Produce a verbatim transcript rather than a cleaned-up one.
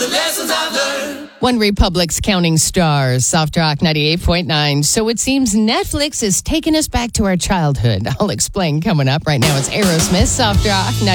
the lessons I've learned. One Republic's counting stars, Soft Rock ninety-eight point nine. So it seems Netflix is taking us back to our childhood. I'll explain coming up. Right now it's Aerosmith, Soft Rock